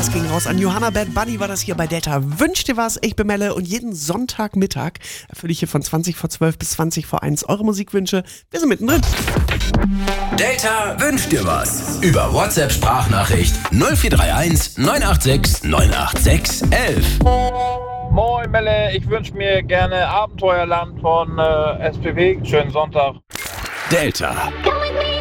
Das ging raus an Johanna Bad Bunny, war das hier bei Delta. Wünscht dir was? Ich bin Melle und jeden Sonntagmittag erfülle ich hier von 20 vor 12 bis 20 vor 1 eure Musikwünsche. Wir sind mittendrin. Delta wünscht dir was. Über WhatsApp-Sprachnachricht 0431 986 986 11. Moin Melle, ich wünsche mir gerne Abenteuerland von SPW. Schönen Sonntag. Delta.